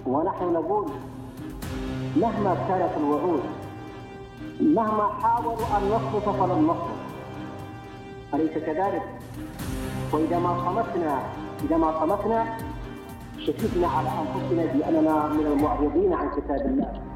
ونحن نقول مهما كانت الوعود، مهما حاولوا أن نصمت فلن نصمت، أليس كذلك؟ وإذا ما صمتنا شككنا على أنفسنا بأننا من المعرضين عن كتاب الله.